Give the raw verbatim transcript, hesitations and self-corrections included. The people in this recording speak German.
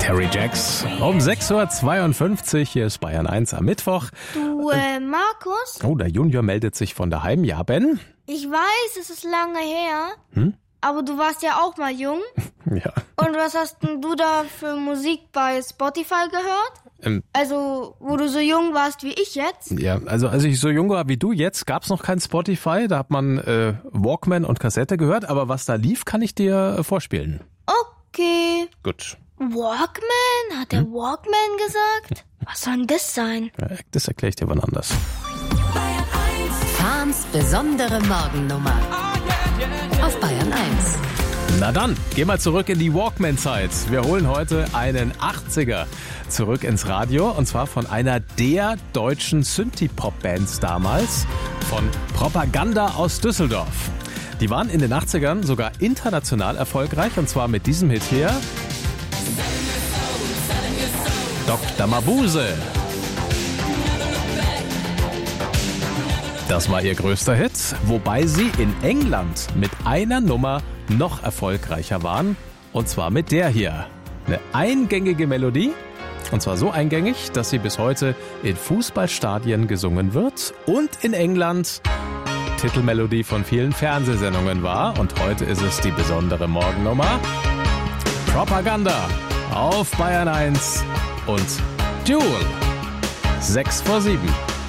Terry Jacks um sechs Uhr zweiundfünfzig, hier ist Bayern eins am Mittwoch. Du, äh, Markus? Oh, der Junior meldet sich von daheim. Ja, Ben? Ich weiß, es ist lange her, Hm? aber du warst ja auch mal jung. Ja. Und was hast denn du da für Musik bei Spotify gehört? Ähm, Also, wo du so jung warst wie ich jetzt? ja, also als ich so jung war wie du jetzt, gab's noch kein Spotify. Da hat man äh, Walkman und Kassette gehört. Aber was da lief, kann ich dir äh, vorspielen. Okay. Gut. Walkman? Hat der Walkman gesagt? Was soll denn das sein? Ja, das erkläre ich dir wann anders. Fahns besondere Morgennummer auf Bayern eins. Na dann, geh mal zurück in die Walkman-Zeit. Wir holen heute einen achtziger zurück ins Radio. Und zwar von einer der deutschen Synthie-Pop-Bands damals, von Propaganda aus Düsseldorf. Die waren in den achtzigern sogar international erfolgreich. Und zwar mit diesem Hit hier. Doktor Mabuse. Das war ihr größter Hit, wobei sie in England mit einer Nummer noch erfolgreicher waren. Und zwar mit der hier. Eine eingängige Melodie. Und zwar so eingängig, dass sie bis heute in Fußballstadien gesungen wird. Und in England Titelmelodie von vielen Fernsehsendungen war. Und heute ist es die besondere Morgennummer. Propaganda auf Bayern eins und Duel. sechs vor sieben.